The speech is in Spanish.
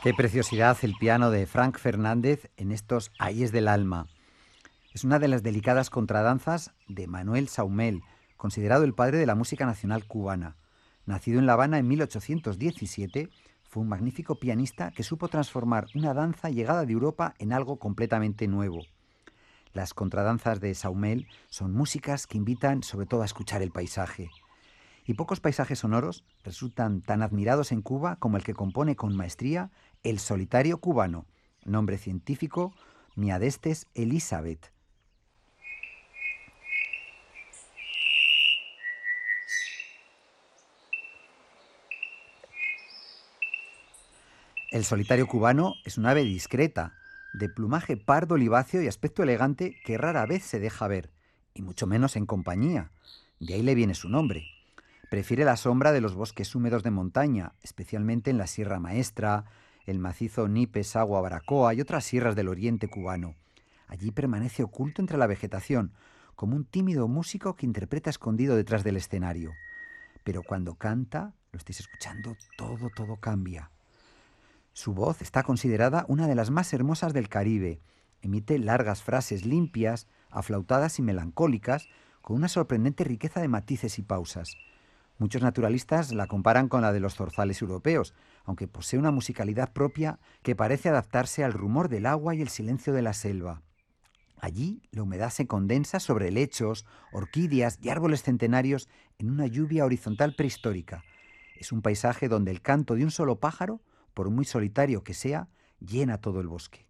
Qué preciosidad el piano de Frank Fernández en estos Ayes del alma. Es una de las delicadas contradanzas de Manuel Saumell, considerado el padre de la música nacional cubana. Nacido en La Habana en 1817, fue un magnífico pianista que supo transformar una danza llegada de Europa en algo completamente nuevo. Las contradanzas de Saumell son músicas que invitan sobre todo a escuchar el paisaje. Y pocos paisajes sonoros resultan tan admirados en Cuba como el que compone con maestría el solitario cubano, nombre científico Miadestes Elizabeth. El solitario cubano es un ave discreta, de plumaje pardo oliváceo y aspecto elegante que rara vez se deja ver, y mucho menos en compañía. De ahí le viene su nombre. Prefiere la sombra de los bosques húmedos de montaña, especialmente en la Sierra Maestra, el macizo Nipe-Sagua-Baracoa y otras sierras del oriente cubano. Allí permanece oculto entre la vegetación, como un tímido músico que interpreta escondido detrás del escenario. Pero cuando canta, lo estáis escuchando, todo cambia. Su voz está considerada una de las más hermosas del Caribe. Emite largas frases limpias, aflautadas y melancólicas, con una sorprendente riqueza de matices y pausas. Muchos naturalistas la comparan con la de los zorzales europeos, aunque posee una musicalidad propia que parece adaptarse al rumor del agua y el silencio de la selva. Allí la humedad se condensa sobre helechos, orquídeas y árboles centenarios en una lluvia horizontal prehistórica. Es un paisaje donde el canto de un solo pájaro, por muy solitario que sea, llena todo el bosque.